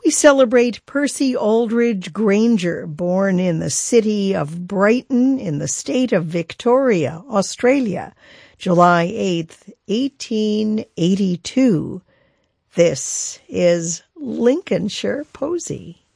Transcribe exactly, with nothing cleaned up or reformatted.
We celebrate Percy Aldridge Granger, born in the city of Brighton in the state of Victoria, Australia, July eighth, eighteen eighty-two. This is Lincolnshire Posy.